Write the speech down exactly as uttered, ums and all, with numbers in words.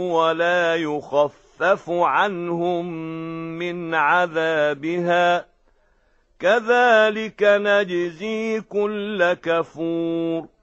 ولا يخفف عنهم من عذابها كذلك نجزي كل كفور